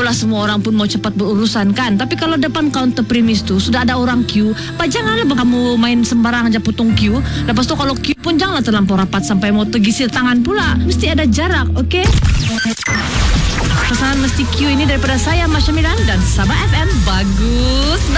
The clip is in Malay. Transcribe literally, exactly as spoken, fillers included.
tahulah semua orang pun mau cepat berurusan kan. Tapi kalau depan counter premis tu sudah ada orang queue, pak janganlah kamu main sembarang aja potong queue. Lepas tu kalau queue pun janganlah terlampau rapat sampai mau tergisir tangan pula. Mesti ada jarak, okey? Pesanan mesti queue ini daripada saya Masya Milan dan Sabah F M. Bagus.